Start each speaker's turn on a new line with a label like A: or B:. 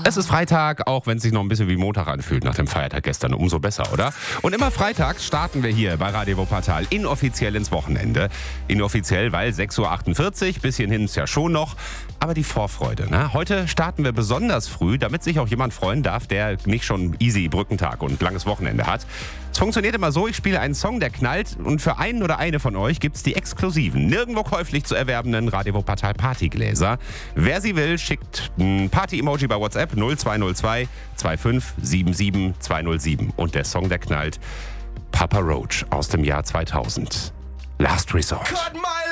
A: Es ist Freitag, auch wenn es sich noch ein bisschen wie Montag anfühlt nach dem Feiertag gestern. Umso besser, oder? Und immer freitags starten wir hier bei Radio Wuppertal inoffiziell ins Wochenende. Inoffiziell, weil 6.48 Uhr, bisschen hin ist ja schon noch. Aber die Vorfreude, ne? Heute starten wir besonders früh, damit sich auch jemand freuen darf, der nicht schon easy Brückentag und langes Wochenende hat. Es funktioniert immer so, ich spiele einen Song, der knallt und für einen oder eine von euch gibt es die exklusiven, nirgendwo käuflich zu erwerbenden Radio Wuppertal Partygläser. Wer sie will, schickt ein Party-Emoji bei WhatsApp 0202 2577 207. Und der Song, der knallt, Papa Roach aus dem Jahr 2000. Last Resort.